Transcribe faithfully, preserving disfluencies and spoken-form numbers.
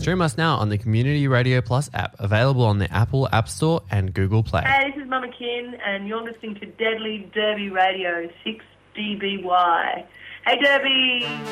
Stream us now on the Community Radio Plus app, available on the Apple App Store and Google Play. Hey, this is Mama Kin, and you're listening to Deadly Derby Radio, six D B Y. Hey, Derby!